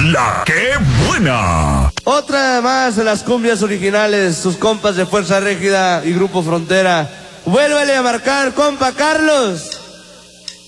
La que buena. Otra más de las cumbias originales, sus compas de Fuerza Régida y Grupo Frontera. Vuélvele a marcar, compa Carlos.